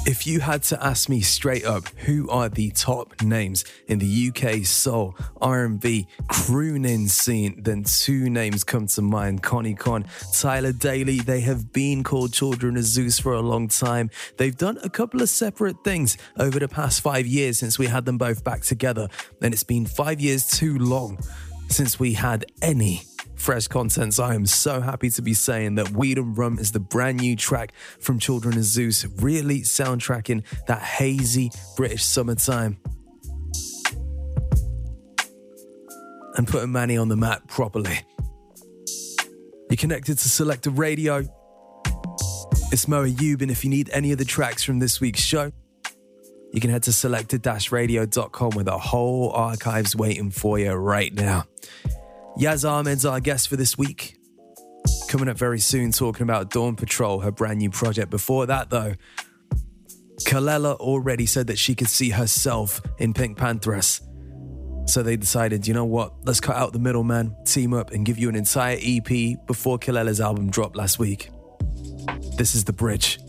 If you had to ask me straight up, who are the top names in the UK soul, R&B, crooning scene, then two names come to mind. Connie Con, Tyler Daly. They have been called Children of Zeus for a long time. They've done a couple of separate things over the past 5 years since we had them both back together. And it's been 5 years too long since we had any fresh content. So I am so happy to be saying that Weed and Rum is the brand new track from Children of Zeus, really soundtracking that hazy British summertime and putting Manny on the map properly. You're connected to Selector Radio. It's Mo Ayub, and if you need any of the tracks from this week's show, you can head to selector-radio.com where the whole archive's waiting for you right now. Yaz Ahmed's our guest for this week. Coming up very soon, talking about Dawn Patrol, her brand new project. Before that, though, Kelela already said that she could see herself in Pink Panthers. So they decided, you know what, let's cut out the middleman, team up, and give you an entire EP before Kelela's album dropped last week. This is The Bridge.